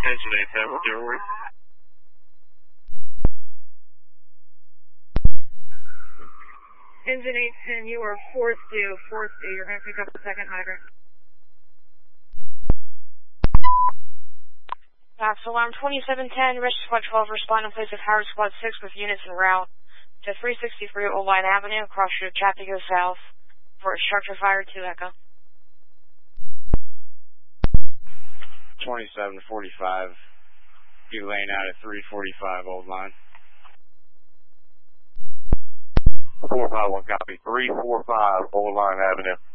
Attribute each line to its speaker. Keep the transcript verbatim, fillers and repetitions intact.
Speaker 1: Engine eight ten, what's your word?
Speaker 2: Engine eight ten, you are forced due, forced due. You're going to pick up the second hydrant.
Speaker 3: Box alarm twenty-seven ten, Rescue Squad twelve, respond in place of Howard Squad six with units en route to three sixty-three Old Line Avenue, cross street Chappico South, for structure fire two Echo.
Speaker 4: twenty-seven forty-five, be laying out at three forty-five Old Line.
Speaker 1: four five one, copy. three forty-five Old Line Avenue.